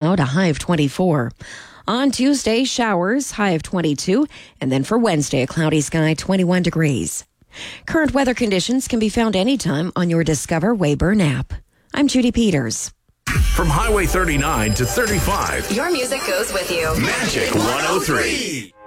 cloud, a high of 24. On Tuesday, showers, high of 22. And then for Wednesday, a cloudy sky, 21 degrees. Current weather conditions can be found anytime on your Discover Weyburn app. I'm Judy Peters. From Highway 39 to 35. Your music goes with you. Magic 103.